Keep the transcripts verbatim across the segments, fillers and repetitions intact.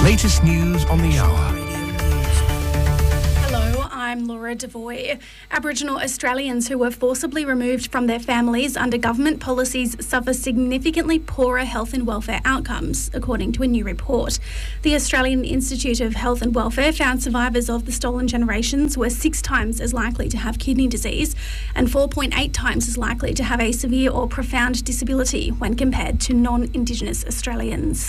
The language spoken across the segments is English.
Latest news on the hour. Hello, I'm Laura Devoy. Aboriginal Australians who were forcibly removed from their families under government policies suffer significantly poorer health and welfare outcomes, according to a new report. The Australian Institute of Health and Welfare found survivors of the stolen generations were six times as likely to have kidney disease and four point eight times as likely to have a severe or profound disability when compared to non-Indigenous Australians.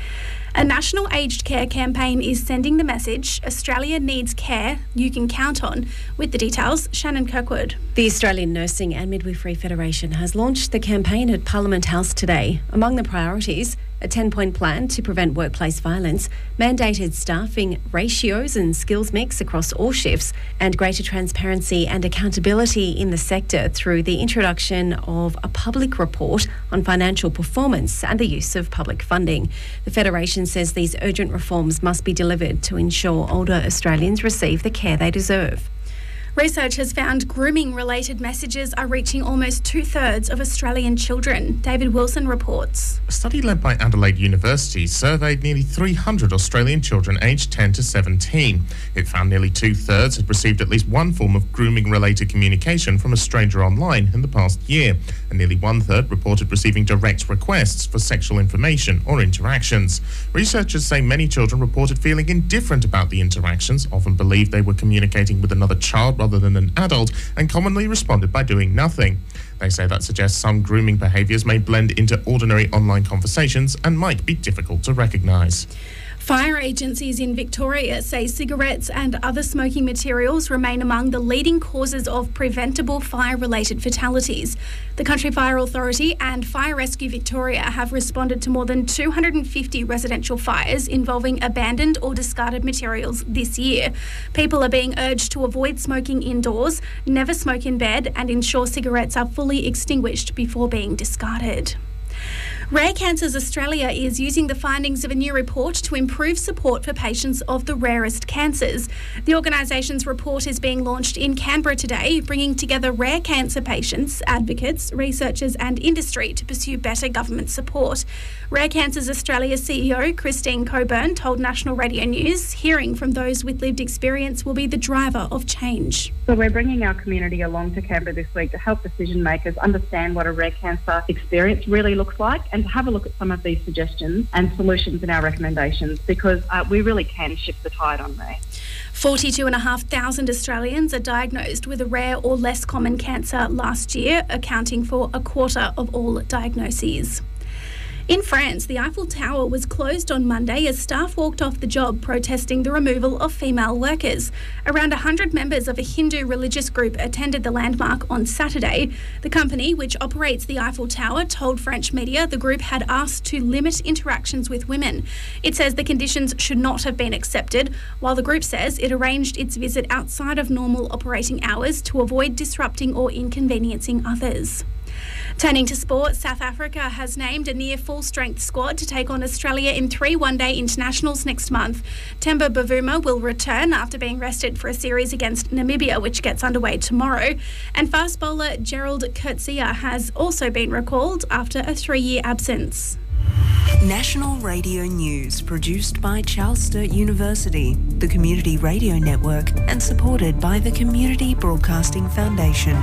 A national aged care campaign is sending the message Australia needs care you can count on. With the details, Shannon Kirkwood. The Australian Nursing and Midwifery Federation has launched the campaign at Parliament House today. Among the priorities, a ten-point plan to prevent workplace violence, mandated staffing ratios and skills mix across all shifts, and greater transparency and accountability in the sector through the introduction of a public report on financial performance and the use of public funding. The Federation says these urgent reforms must be delivered to ensure older Australians receive the care they deserve. Research has found grooming-related messages are reaching almost two-thirds of Australian children. David Wilson reports. A study led by Adelaide University surveyed nearly three hundred Australian children aged ten to seventeen. It found nearly two-thirds had received at least one form of grooming-related communication from a stranger online in the past year, and nearly one-third reported receiving direct requests for sexual information or interactions. Researchers say many children reported feeling indifferent about the interactions, often believed they were communicating with another child rather than an adult, and commonly responded by doing nothing. They say that suggests some grooming behaviours may blend into ordinary online conversations and might be difficult to recognise. Fire agencies in Victoria say cigarettes and other smoking materials remain among the leading causes of preventable fire-related fatalities. The Country Fire Authority and Fire Rescue Victoria have responded to more than two hundred fifty residential fires involving abandoned or discarded materials this year. People are being urged to avoid smoking indoors, never smoke in bed, and ensure cigarettes are fully extinguished before being discarded. Rare Cancers Australia is using the findings of a new report to improve support for patients of the rarest cancers. The organisation's report is being launched in Canberra today, bringing together rare cancer patients, advocates, researchers and industry to pursue better government support. Rare Cancers Australia C E O Christine Coburn told National Radio News, hearing from those with lived experience will be the driver of change. So we're bringing our community along to Canberra this week to help decision makers understand what a rare cancer experience really looks like, and to have a look at some of these suggestions and solutions in our recommendations, because uh, we really can shift the tide on there. forty-two thousand five hundred Australians are diagnosed with a rare or less common cancer last year, accounting for a quarter of all diagnoses. In France, the Eiffel Tower was closed on Monday as staff walked off the job protesting the removal of female workers. Around one hundred members of a Hindu religious group attended the landmark on Saturday. The company, which operates the Eiffel Tower, told French media the group had asked to limit interactions with women. It says the conditions should not have been accepted, while the group says it arranged its visit outside of normal operating hours to avoid disrupting or inconveniencing others. Turning to sport, South Africa has named a near full-strength squad to take on Australia in three one-day internationals next month. Temba Bavuma will return after being rested for a series against Namibia, which gets underway tomorrow. And fast bowler Gerald Coetzee has also been recalled after a three-year absence. National Radio News, produced by Charles Sturt University, the Community Radio Network, and supported by the Community Broadcasting Foundation.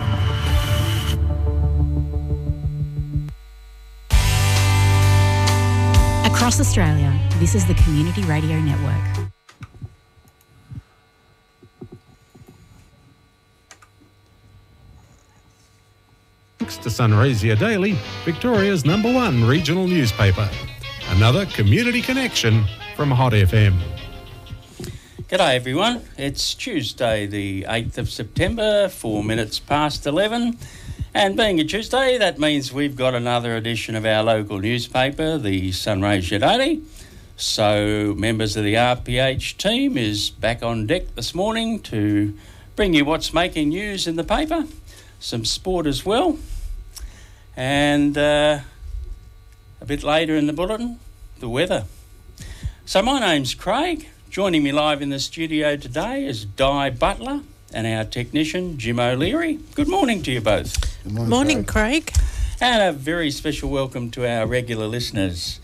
Across Australia, this is the Community Radio Network. Thanks to Sunraysia Daily, Victoria's number one regional newspaper. Another community connection from Hot F M. G'day everyone, it's Tuesday the eighth of September, four minutes past eleven. And being a Tuesday, that means we've got another edition of our local newspaper, the Sunraysia Daily. So members of the R P H team is back on deck this morning to bring you what's making news in the paper, some sport as well, and uh, a bit later in the bulletin, the weather. So my name's Craig. Joining me live in the studio today is Di Butler and our technician, Jim O'Leary. Good morning to you both. Good morning, morning Craig. Craig. And a very special welcome to our regular listeners.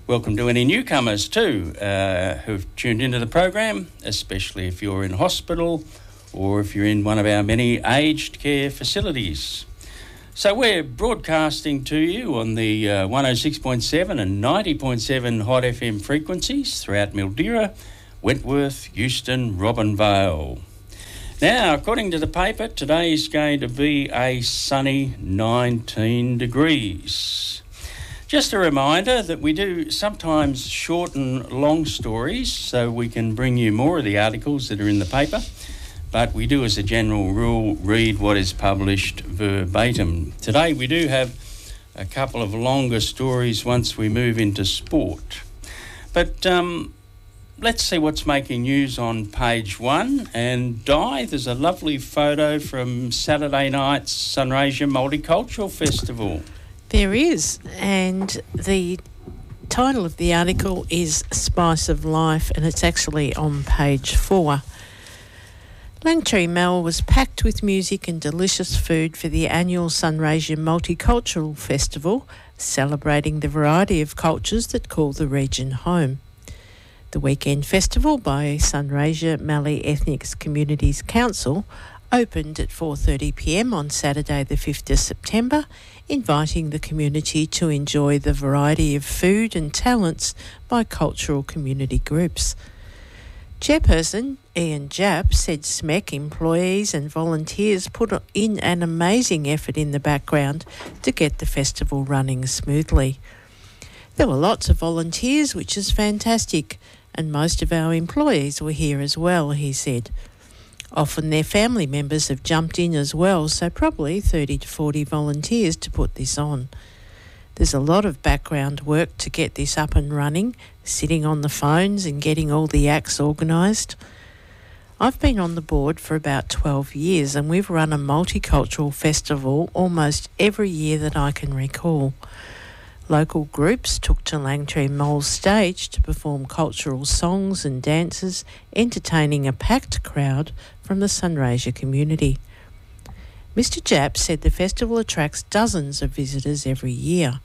Welcome to any newcomers too uh, who've tuned into the program, especially if you're in hospital or if you're in one of our many aged care facilities. So we're broadcasting to you on the uh, one oh six point seven and ninety point seven Hot F M frequencies throughout Mildura, Wentworth, Euston, Robinvale. Now, according to the paper, today is going to be a sunny nineteen degrees. Just a reminder that we do sometimes shorten long stories so we can bring you more of the articles that are in the paper. But we do, as a general rule, read what is published verbatim. Today we do have a couple of longer stories once we move into sport. But um, let's see what's making news on page one. And Di, there's a lovely photo from Saturday night's Sunraysia Multicultural Festival. There is, and the title of the article is Spice of Life, and it's actually on page four. Langtree Mall was packed with music and delicious food for the annual Sunraysia Multicultural Festival, celebrating the variety of cultures that call the region home. The weekend festival by Sunraysia Mallee Ethnic Communities Council opened at four thirty p m on Saturday the fifth of September, inviting the community to enjoy the variety of food and talents by cultural community groups. Chairperson Ian Japp said S M E C employees and volunteers put in an amazing effort in the background to get the festival running smoothly. There were lots of volunteers, which is fantastic, and most of our employees were here as well, he said. Often their family members have jumped in as well, so probably thirty to forty volunteers to put this on. There's a lot of background work to get this up and running, sitting on the phones and getting all the acts organised. I've been on the board for about twelve years and we've run a multicultural festival almost every year that I can recall. Local groups took to Langtree Mall's stage to perform cultural songs and dances, entertaining a packed crowd from the Sunraysia community. Mister Japp said the festival attracts dozens of visitors every year.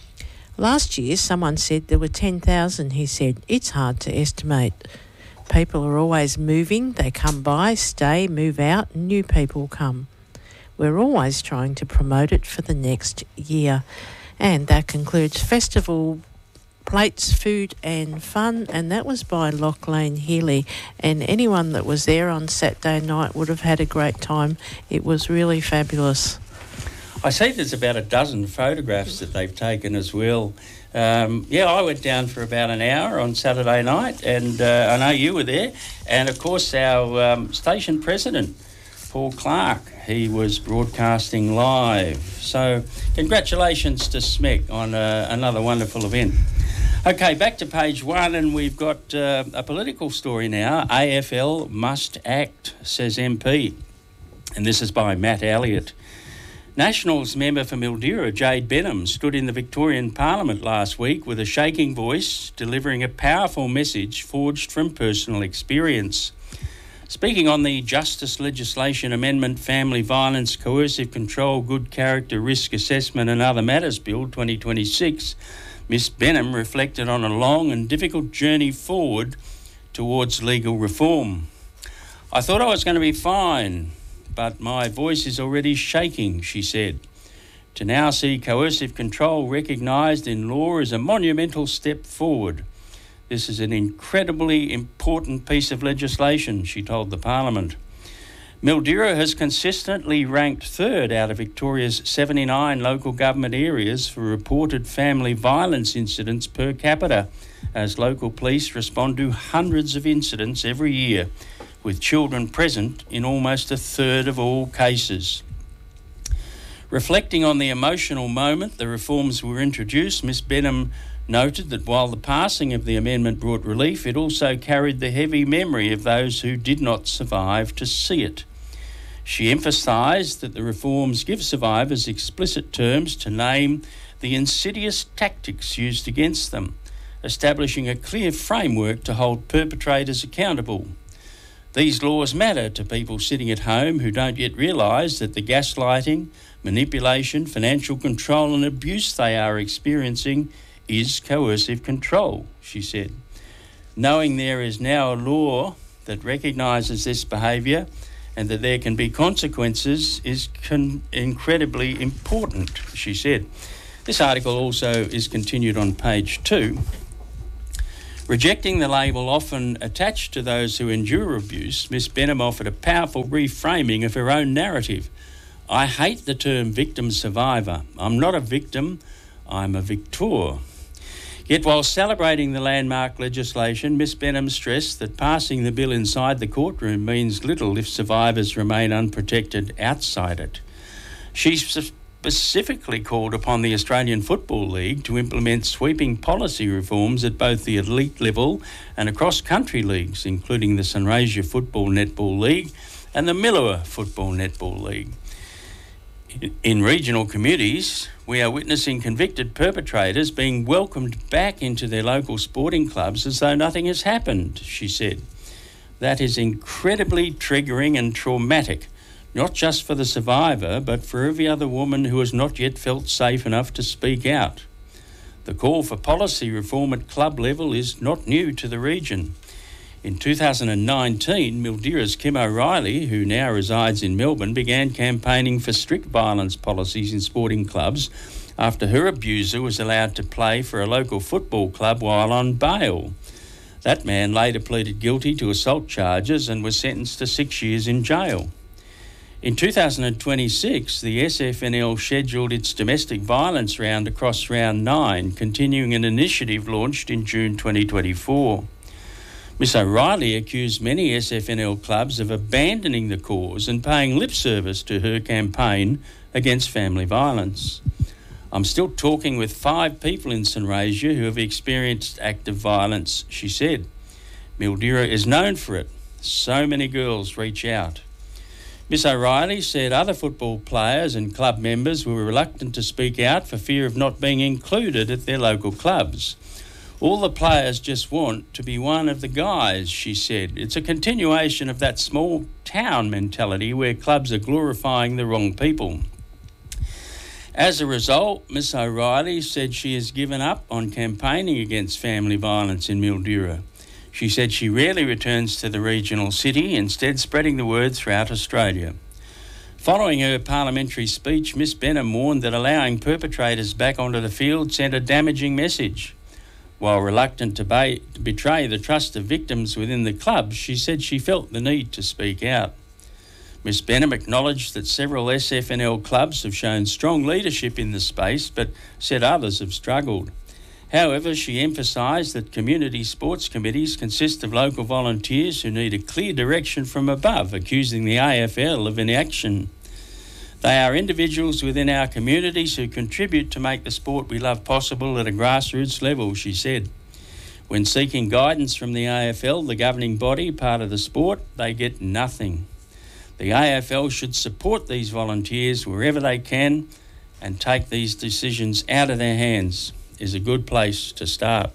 Last year, someone said there were ten thousand, he said. It's hard to estimate. People are always moving. They come by, stay, move out, and new people come. We're always trying to promote it for the next year. And that concludes Festival Plates, Food and Fun, and that was by Lachlan Healy. And anyone that was there on Saturday night would have had a great time. It was really fabulous. I see there's about a dozen photographs that they've taken as well. Um, yeah, I went down for about an hour on Saturday night, and uh, I know you were there. And, of course, our um, station president, Paul Clark, he was broadcasting live. So congratulations to S M E C on uh, another wonderful event. Okay, back to page one, and we've got uh, a political story now. A F L must act, says M P. And this is by Matt Elliott. Nationals member for Mildura, Jade Benham, stood in the Victorian Parliament last week with a shaking voice, delivering a powerful message forged from personal experience. Speaking on the Justice Legislation Amendment Family Violence, Coercive Control, Good Character, Risk Assessment and Other Matters Bill twenty twenty-six, Miss Benham reflected on a long and difficult journey forward towards legal reform. I thought I was going to be fine, but my voice is already shaking, she said. To now see coercive control recognised in law is a monumental step forward. This is an incredibly important piece of legislation, she told the Parliament. Mildura has consistently ranked third out of Victoria's seventy-nine local government areas for reported family violence incidents per capita, as local police respond to hundreds of incidents every year, with children present in almost a third of all cases. Reflecting on the emotional moment the reforms were introduced, Miss Benham noted that while the passing of the amendment brought relief, it also carried the heavy memory of those who did not survive to see it. She emphasised that the reforms give survivors explicit terms to name the insidious tactics used against them, establishing a clear framework to hold perpetrators accountable. These laws matter to people sitting at home who don't yet realise that the gaslighting, manipulation, financial control and abuse they are experiencing is coercive control, she said. Knowing there is now a law that recognises this behaviour and that there can be consequences is con- incredibly important, she said. This article also is continued on page two. Rejecting the label often attached to those who endure abuse, Miss Benham offered a powerful reframing of her own narrative. I hate the term victim survivor. I'm not a victim, I'm a victor. Yet while celebrating the landmark legislation, Miss Benham stressed that passing the bill inside the courtroom means little if survivors remain unprotected outside it. She specifically called upon the Australian Football League to implement sweeping policy reforms at both the elite level and across country leagues, including the Sunraysia Football Netball League and the Millewa Football Netball League. In regional communities, we are witnessing convicted perpetrators being welcomed back into their local sporting clubs as though nothing has happened, she said. That is incredibly triggering and traumatic, not just for the survivor, but for every other woman who has not yet felt safe enough to speak out. The call for policy reform at club level is not new to the region. In two thousand nineteen, Mildura's Kim O'Reilly, who now resides in Melbourne, began campaigning for strict violence policies in sporting clubs after her abuser was allowed to play for a local football club while on bail. That man later pleaded guilty to assault charges and was sentenced to six years in jail. In two thousand twenty-six, the S F N L scheduled its domestic violence round across round nine, continuing an initiative launched in June twenty twenty-four. Miss O'Reilly accused many S F N L clubs of abandoning the cause and paying lip service to her campaign against family violence. I'm still talking with five people in Sunraysia who have experienced active violence, she said. Mildura is known for it. So many girls reach out. Miss O'Reilly said other football players and club members were reluctant to speak out for fear of not being included at their local clubs. All the players just want to be one of the guys, she said. It's a continuation of that small town mentality where clubs are glorifying the wrong people. As a result, Miss O'Reilly said she has given up on campaigning against family violence in Mildura. She said she rarely returns to the regional city, instead spreading the word throughout Australia. Following her parliamentary speech, Miss Benham warned that allowing perpetrators back onto the field sent a damaging message. While reluctant to, ba- to betray the trust of victims within the club, she said she felt the need to speak out. Miss Benham acknowledged that several S F N L clubs have shown strong leadership in the space, but said others have struggled. However, she emphasised that community sports committees consist of local volunteers who need a clear direction from above, accusing the A F L of inaction. They are individuals within our communities who contribute to make the sport we love possible at a grassroots level, she said. When seeking guidance from the A F L, the governing body, part of the sport, they get nothing. The A F L should support these volunteers wherever they can, and take these decisions out of their hands is a good place to start.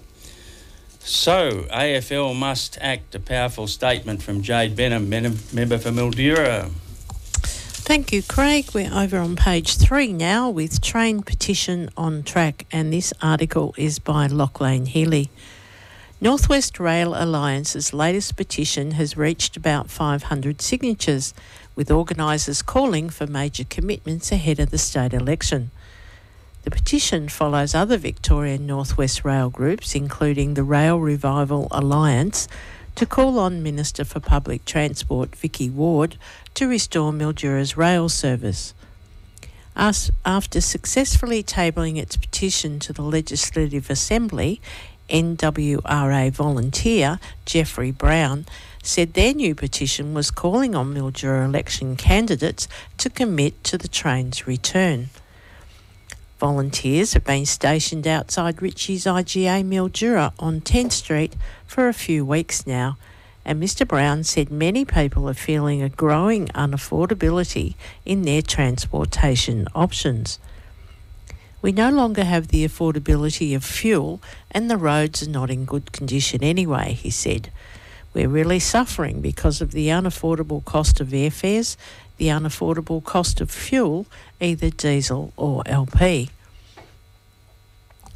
So, A F L must act, a powerful statement from Jade Benham, member for Mildura. Thank you, Craig. We're over on page three now with Train Petition on Track, and this article is by Lachlan Healy. North West Rail Alliance's latest petition has reached about five hundred signatures, with organisers calling for major commitments ahead of the state election. The petition follows other Victorian North West rail groups, including the Rail Revival Alliance, to call on Minister for Public Transport Vicky Ward to restore Mildura's rail service. As, after successfully tabling its petition to the Legislative Assembly, N W R A volunteer Jeffrey Brown said their new petition was calling on Mildura election candidates to commit to the train's return. Volunteers have been stationed outside Ritchie's I G A Mildura on tenth Street for a few weeks now, and Mister Brown said many people are feeling a growing unaffordability in their transportation options. We no longer have the affordability of fuel, and the roads are not in good condition anyway, he said. We're really suffering because of the unaffordable cost of airfares, the unaffordable cost of fuel, either diesel or L P.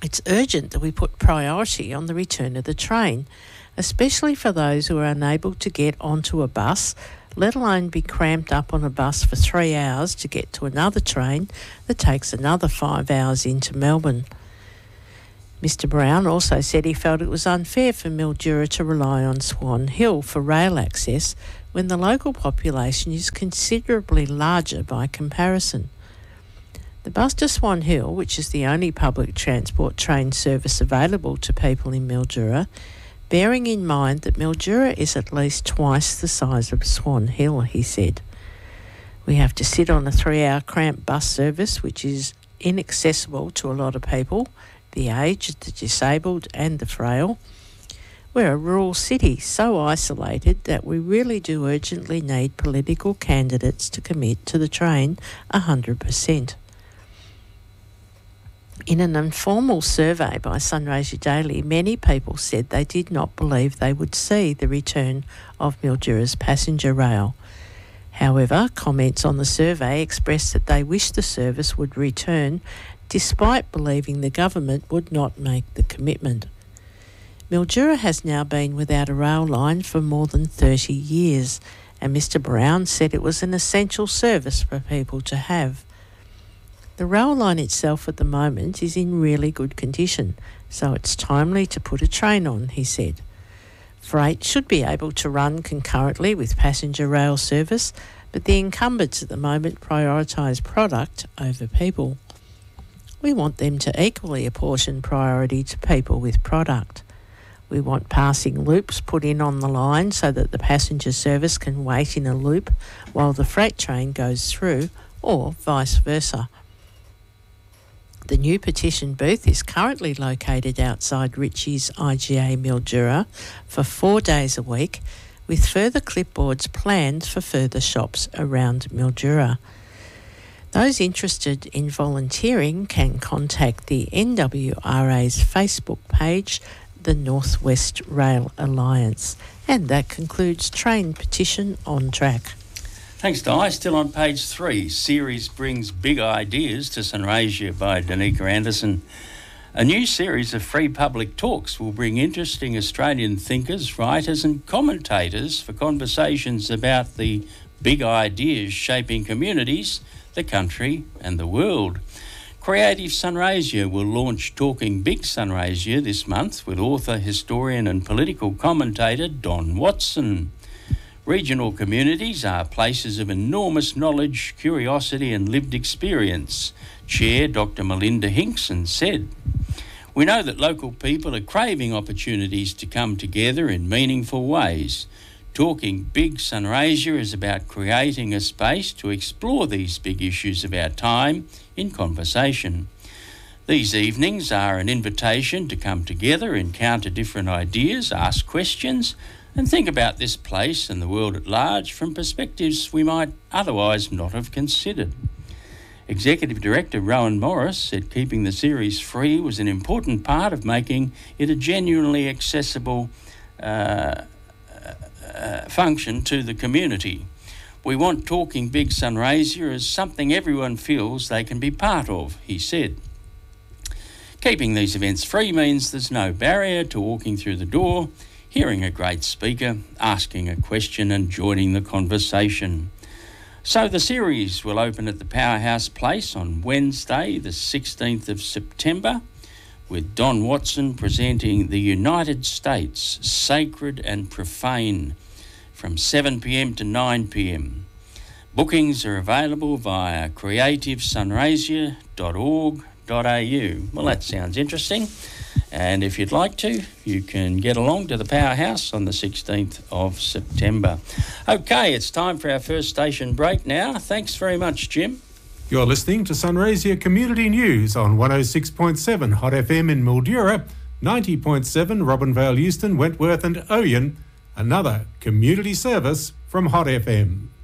It's urgent that we put priority on the return of the train, especially for those who are unable to get onto a bus, let alone be cramped up on a bus for three hours to get to another train that takes another five hours into Melbourne. Mister Brown also said he felt it was unfair for Mildura to rely on Swan Hill for rail access when the local population is considerably larger by comparison. The bus to Swan Hill, which is the only public transport train service available to people in Mildura, bearing in mind that Mildura is at least twice the size of Swan Hill, he said. We have to sit on a three-hour cramped bus service, which is inaccessible to a lot of people, the aged, the disabled and the frail. We're a rural city, so isolated that we really do urgently need political candidates to commit to the train one hundred percent. In an informal survey by Sunraysia Daily, many people said they did not believe they would see the return of Mildura's passenger rail. However, comments on the survey expressed that they wish the service would return despite believing the government would not make the commitment. Mildura has now been without a rail line for more than thirty years, and Mister Brown said it was an essential service for people to have. The rail line itself at the moment is in really good condition, so it's timely to put a train on, he said. Freight should be able to run concurrently with passenger rail service, but the incumbents at the moment prioritise product over people. We want them to equally apportion priority to people with product. We want passing loops put in on the line so that the passenger service can wait in a loop while the freight train goes through, or vice versa. The new petition booth is currently located outside Ritchie's I G A Mildura for four days a week, with further clipboards planned for further shops around Mildura. Those interested in volunteering can contact the N W R A's Facebook page, the North West Rail Alliance. And that concludes Train Petition on Track. Thanks, Di. Still on page three, series brings big ideas to Sunraysia by Danica Anderson. A new series of free public talks will bring interesting Australian thinkers, writers and commentators for conversations about the big ideas shaping communities, the country and the world. Creative Sunraysia will launch Talking Big Sunraysia this month with author, historian and political commentator Don Watson. Regional communities are places of enormous knowledge, curiosity and lived experience, Chair Doctor Melinda Hinkson said. We know that local people are craving opportunities to come together in meaningful ways. Talking Big Sunraysia is about creating a space to explore these big issues of our time in conversation. These evenings are an invitation to come together, encounter different ideas, ask questions, and think about this place and the world at large from perspectives we might otherwise not have considered. Executive Director Rowan Morris said keeping the series free was an important part of making it a genuinely accessible uh, uh, function to the community. We want Talking Big Sunraysia as something everyone feels they can be part of, he said. Keeping these events free means there's no barrier to walking through the door, hearing a great speaker, asking a question and joining the conversation. So the series will open at the Powerhouse Place on Wednesday the sixteenth of September, with Don Watson presenting The United States, Sacred and Profane, from seven p m to nine p m. Bookings are available via creative sunraysia dot org dot a u. Well, that sounds interesting. And if you'd like to, you can get along to the Powerhouse on the sixteenth of September. Okay, it's time for our first station break now. Thanks very much, Jim. You're listening to Sunraysia Community News on one oh six point seven Hot F M in Mildura, ninety point seven Robinvale, Euston, Wentworth and Oyen, another community service from Hot F M.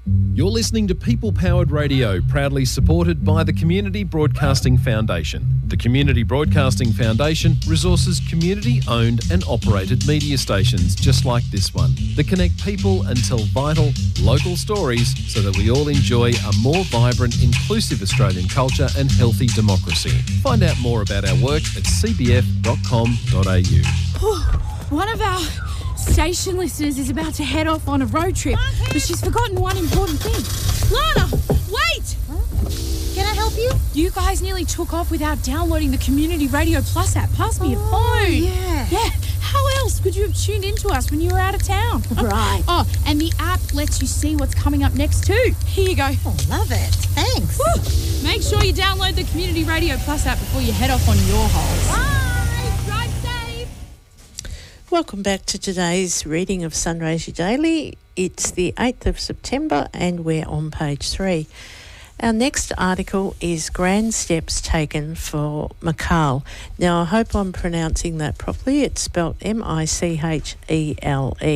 You're listening to People Powered Radio, proudly supported by the Community Broadcasting Foundation. The Community Broadcasting Foundation resources community-owned and operated media stations just like this one that connect people and tell vital, local stories so that we all enjoy a more vibrant, inclusive Australian culture and healthy democracy. Find out more about our work at c b f dot com dot a u. One of our station listeners is about to head off on a road trip, but she's forgotten one important thing. Lana, wait! Huh? Can I help you? You guys nearly took off without downloading the Community Radio Plus app. Pass me your Oh, phone. yeah. Yeah. How else could you have tuned into us when you were out of town? Right. Oh, and the app lets you see what's coming up next too. Here you go. Oh, love it. Thanks. Woo. Make sure you download the Community Radio Plus app before you head off on your holes. Bye. Drive safe. Welcome back to today's reading of Sunraysia Daily. It's the eighth of September and we're on page three. Our next article is Grand Steps Taken for Michele. Now, I hope I'm pronouncing that properly. It's spelt M I C H E L E.